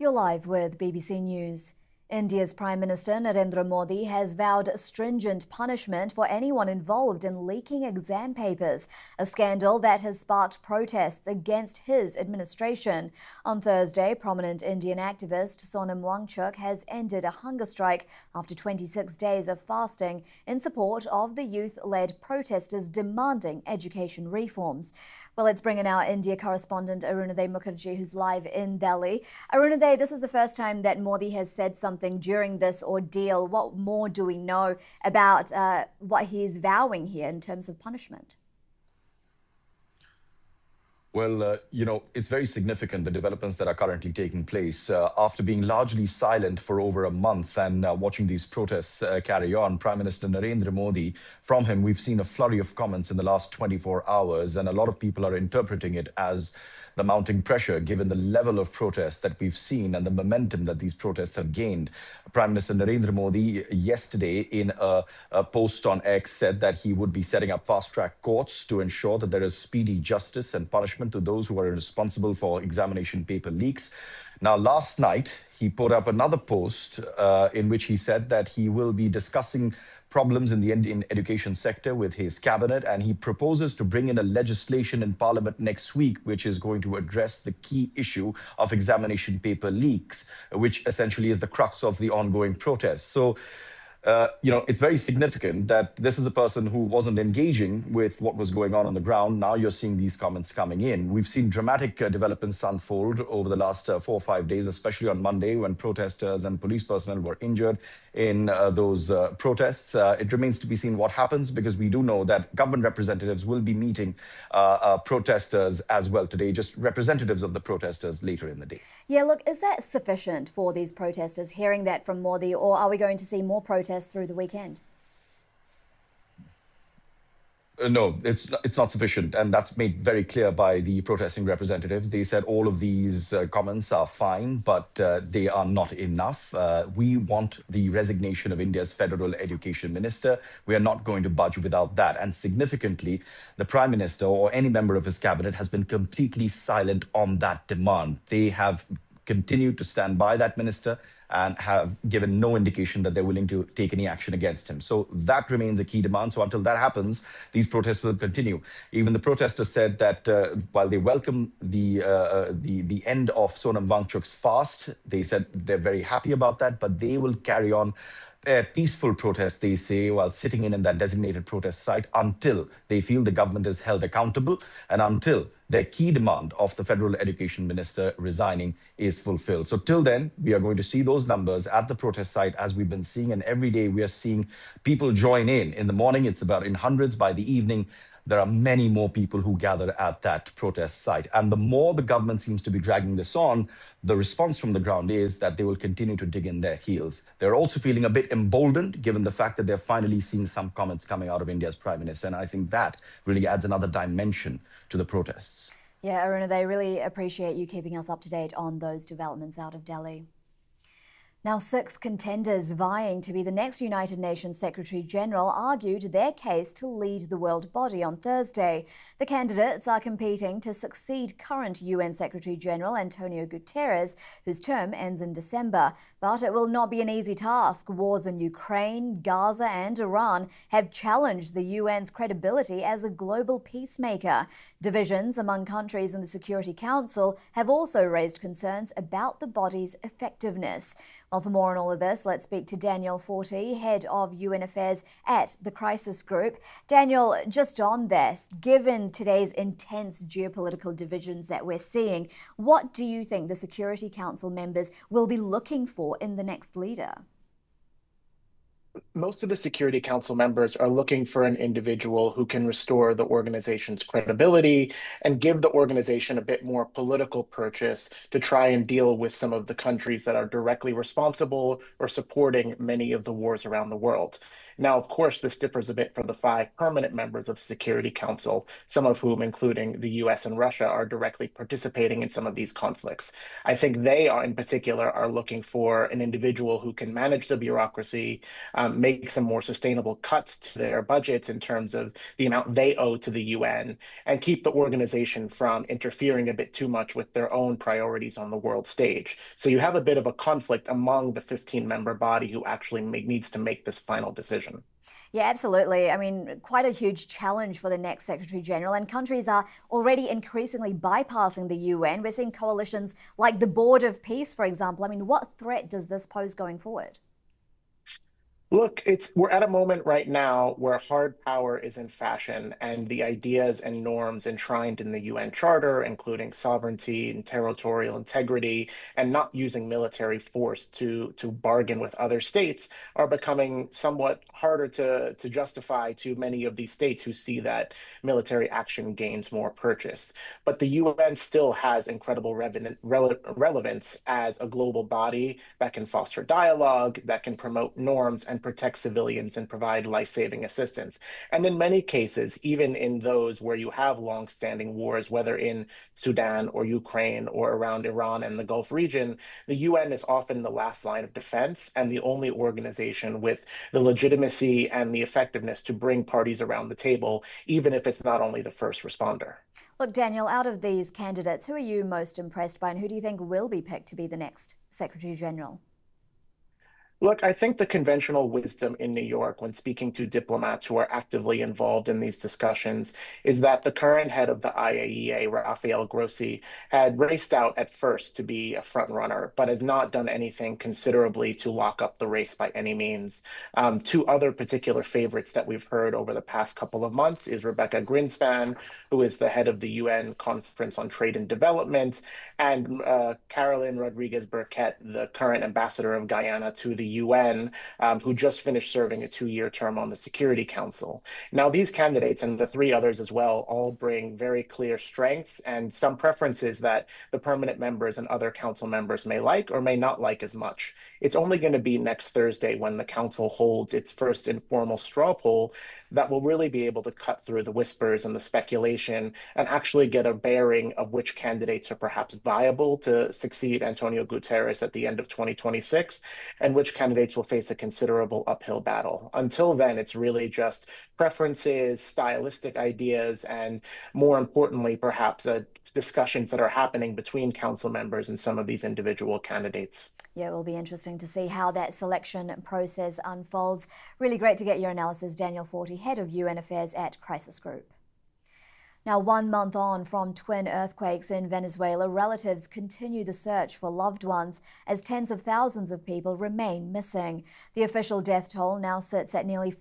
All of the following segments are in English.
You're live with BBC News. India's Prime Minister Narendra Modi has vowed stringent punishment for anyone involved in leaking exam papers, a scandal that has sparked protests against his administration. On Thursday, prominent Indian activist Sonam Wangchuk has ended a hunger strike after 26 days of fasting in support of the youth-led protesters demanding education reforms. Well, let's bring in our India correspondent Arunaday Mukherjee, who's live in Delhi. Arunaday, this is the first time that Modi has said something during this ordeal. What more do we know about what he is vowing here in terms of punishment? Well, it's very significant, the developments that are currently taking place. After being largely silent for over a month and watching these protests carry on, Prime Minister Narendra Modi, from him, we've seen a flurry of comments in the last 24 hours, and a lot of people are interpreting it as the mounting pressure, given the level of protest that we've seen and the momentum that these protests have gained. Prime Minister Narendra Modi yesterday in a post on X said that he would be setting up fast-track courts to ensure that there is speedy justice and punishment to those who are responsible for examination paper leaks. Now, last night, he put up another post in which he said that he will be discussing problems in the Indian education sector with his cabinet, and he proposes to bring in a legislation in parliament next week, which is going to address the key issue of examination paper leaks, which essentially is the crux of the ongoing protests. So, it's very significant that this is a person who wasn't engaging with what was going on the ground. Now you're seeing these comments coming in. We've seen dramatic developments unfold over the last 4 or 5 days, especially on Monday when protesters and police personnel were injured in those protests. It remains to be seen what happens, because we do know that government representatives will be meeting protesters as well today, just representatives of the protesters later in the day. Yeah, look, is that sufficient for these protesters, hearing that from Modi, or are we going to see more protests through the weekend? No, it's not sufficient, and that's made very clear by the protesting representatives. They said all of these comments are fine, but they are not enough. We want the resignation of India's federal education minister. We are not going to budge without that. And significantly, the Prime Minister or any member of his cabinet has been completely silent on that demand. They have continued to stand by that minister and have given no indication that they're willing to take any action against him. So that remains a key demand. So until that happens, these protests will continue. Even the protesters said that while they welcome the end of Sonam Wangchuk's fast, they said they're very happy about that, but they will carry on a peaceful protest, they say, while sitting in that designated protest site until they feel the government is held accountable and until their key demand of the federal education minister resigning is fulfilled. So till then, we are going to see those numbers at the protest site as we've been seeing. And every day we are seeing people join in. In the morning, it's about in hundreds. By the evening, there are many more people who gather at that protest site. And the more the government seems to be dragging this on, the response from the ground is that they will continue to dig in their heels. They're also feeling a bit emboldened, given the fact that they're finally seeing some comments coming out of India's Prime Minister. And I think that really adds another dimension to the protests. Yeah, Aruna, they really appreciate you keeping us up to date on those developments out of Delhi. Now, 6 contenders vying to be the next United Nations Secretary General argued their case to lead the world body on Thursday. The candidates are competing to succeed current UN Secretary General Antonio Guterres, whose term ends in December. But it will not be an easy task. Wars in Ukraine, Gaza and Iran have challenged the UN's credibility as a global peacemaker. Divisions among countries in the Security Council have also raised concerns about the body's effectiveness. Well, for more on all of this, let's speak to Daniel Forti, Head of UN Affairs at the Crisis Group. Daniel, just on this, given today's intense geopolitical divisions that we're seeing, what do you think the Security Council members will be looking for in the next leader? Most of the Security Council members are looking for an individual who can restore the organization's credibility and give the organization a bit more political purchase to try and deal with some of the countries that are directly responsible or supporting many of the wars around the world. Now, of course, this differs a bit for the five permanent members of Security Council, some of whom, including the US and Russia, are directly participating in some of these conflicts. I think they are, in particular, are looking for an individual who can manage the bureaucracy, make some more sustainable cuts to their budgets in terms of the amount they owe to the UN, and keep the organization from interfering a bit too much with their own priorities on the world stage. So you have a bit of a conflict among the 15-member body who actually needs to make this final decision. Yeah, absolutely. I mean, quite a huge challenge for the next Secretary General, and countries are already increasingly bypassing the UN. We're seeing coalitions like the Board of Peace, for example. I mean, what threat does this pose going forward? Look, we're at a moment right now where hard power is in fashion, and the ideas and norms enshrined in the UN Charter, including sovereignty and territorial integrity, and not using military force to bargain with other states, are becoming somewhat harder to justify to many of these states who see that military action gains more purchase. But the UN still has incredible relevance as a global body that can foster dialogue, that can promote norms and protect civilians and provide life-saving assistance. And in many cases, even in those where you have long-standing wars, whether in Sudan or Ukraine or around Iran and the Gulf region, the UN is often the last line of defense and the only organization with the legitimacy and the effectiveness to bring parties around the table, even if it's not only the first responder. Look, Daniel, out of these candidates, who are you most impressed by, and who do you think will be picked to be the next Secretary General? Look, I think the conventional wisdom in New York, when speaking to diplomats who are actively involved in these discussions, is that the current head of the IAEA, Rafael Grossi, had raced out at first to be a front runner, but has not done anything considerably to lock up the race by any means. Two other particular favorites that we've heard over the past couple of months is Rebecca Greenspan, who is the head of the UN Conference on Trade and Development, and Carolyn Rodriguez Burkett, the current ambassador of Guyana to the UN, who just finished serving a 2-year term on the Security Council. Now, these candidates and the three others as well all bring very clear strengths and some preferences that the permanent members and other council members may like or may not like as much. It's only going to be next Thursday when the council holds its first informal straw poll that will really be able to cut through the whispers and the speculation and actually get a bearing of which candidates are perhaps viable to succeed Antonio Guterres at the end of 2026 and which candidates will face a considerable uphill battle. Until then, it's really just preferences, stylistic ideas, and more importantly, perhaps discussions that are happening between council members and some of these individual candidates. Yeah, it will be interesting to see how that selection process unfolds. Really great to get your analysis, Daniel Forti, head of UN Affairs at Crisis Group. Now, 1 month on from twin earthquakes in Venezuela, relatives continue the search for loved ones as tens of thousands of people remain missing. The official death toll now sits at nearly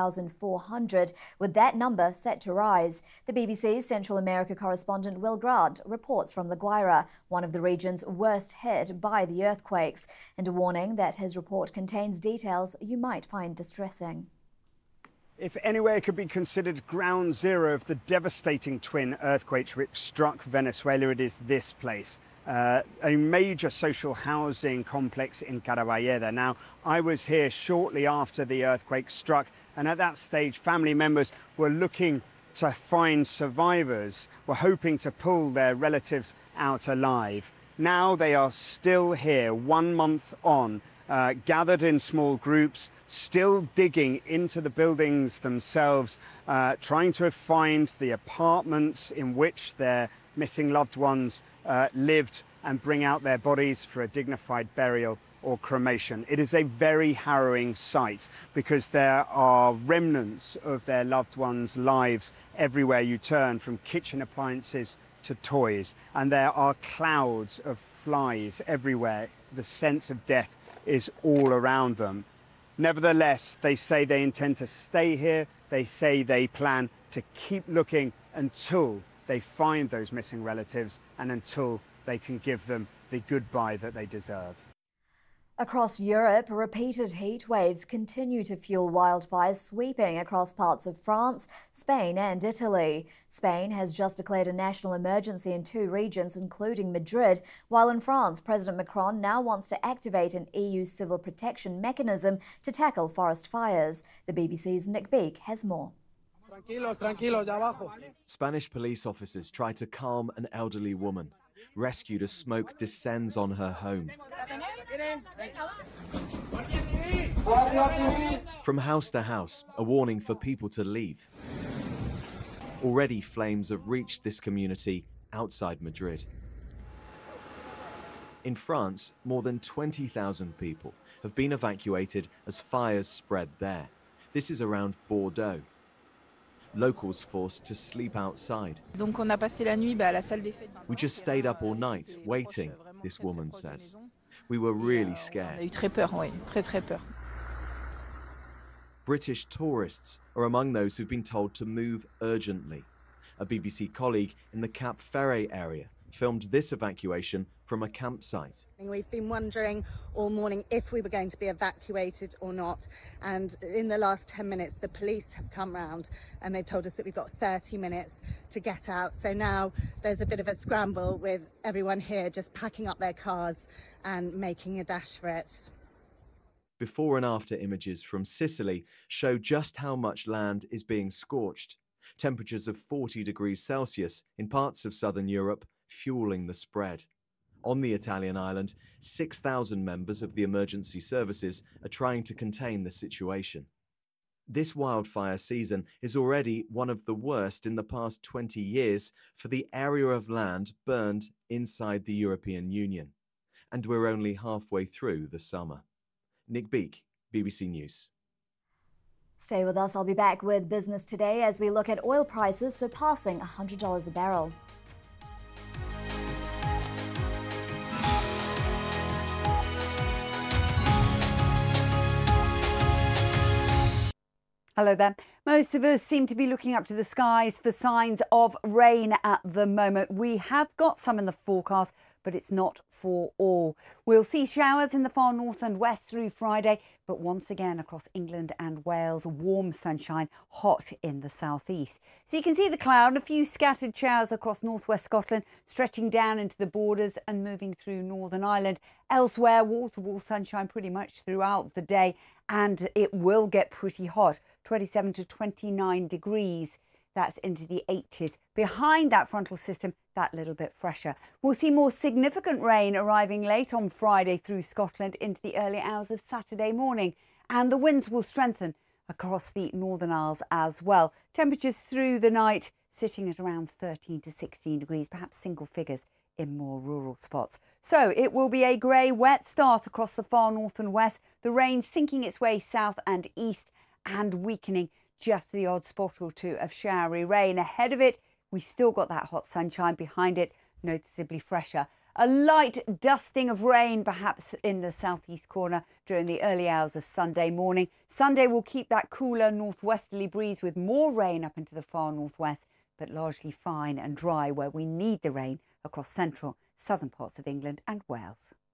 5,400, with that number set to rise. The BBC's Central America correspondent Will Grant reports from La Guaira, one of the region's worst hit by the earthquakes, and a warning that his report contains details you might find distressing. If anywhere could be considered ground zero of the devastating twin earthquakes which struck Venezuela, it is this place. A major social housing complex in Caraballeda. Now, I was here shortly after the earthquake struck, and at that stage, family members were looking to find survivors, were hoping to pull their relatives out alive. Now they are still here, 1 month on, gathered in small groups, still digging into the buildings themselves, trying to find the apartments in which their missing loved ones lived and bring out their bodies for a dignified burial or cremation. It is a very harrowing sight because there are remnants of their loved ones' lives everywhere you turn, from kitchen appliances to toys, and there are clouds of flies everywhere. The sense of death is all around them. Nevertheless, they say they intend to stay here. They say they plan to keep looking until they find those missing relatives and until they can give them the goodbye that they deserve. Across Europe, repeated heat waves continue to fuel wildfires sweeping across parts of France, Spain and Italy. Spain has just declared a national emergency in 2 regions, including Madrid, while in France, President Macron now wants to activate an EU civil protection mechanism to tackle forest fires. The BBC's Nick Beake has more. Spanish police officers try to calm an elderly woman, rescued as smoke descends on her home. From house to house, a warning for people to leave. Already flames have reached this community outside Madrid. In France, more than 20,000 people have been evacuated as fires spread there. This is around Bordeaux. Locals forced to sleep outside. We just stayed up all night, waiting, this woman says. We were really scared. British tourists are among those who've been told to move urgently. A BBC colleague in the Cap Ferret area filmed this evacuation from a campsite. We've been wondering all morning if we were going to be evacuated or not, and in the last 10 minutes the police have come round and they've told us that we've got 30 minutes to get out. So now there's a bit of a scramble with everyone here just packing up their cars and making a dash for it. Before and after images from Sicily show just how much land is being scorched. Temperatures of 40 degrees Celsius in parts of southern Europe fueling the spread. On the Italian island, 6,000 members of the emergency services are trying to contain the situation. This wildfire season is already one of the worst in the past 20 years for the area of land burned inside the European Union. And we're only halfway through the summer. Nick Beake, BBC News. Stay with us. I'll be back with Business Today as we look at oil prices surpassing $100 a barrel. Hello there. Most of us seem to be looking up to the skies for signs of rain at the moment. We have got some in the forecast, but it's not for all. We'll see showers in the far north and west through Friday, but once again across England and Wales, warm sunshine, hot in the southeast. So you can see the cloud, a few scattered showers across northwest Scotland, stretching down into the borders and moving through Northern Ireland. Elsewhere, wall-to-wall sunshine pretty much throughout the day, and it will get pretty hot, 27 to 29 degrees. That's into the 80s. Behind that frontal system, that little bit fresher. We'll see more significant rain arriving late on Friday through Scotland into the early hours of Saturday morning. And the winds will strengthen across the Northern Isles as well. Temperatures through the night sitting at around 13 to 16 degrees, perhaps single figures in more rural spots. So it will be a grey, wet start across the far north and west. The rain sinking its way south and east and weakening, just the odd spot or two of showery rain. Ahead of it, we still got that hot sunshine. Behind it, noticeably fresher. A light dusting of rain perhaps in the southeast corner during the early hours of Sunday morning. Sunday will keep that cooler northwesterly breeze with more rain up into the far northwest, but largely fine and dry where we need the rain across central, southern parts of England and Wales.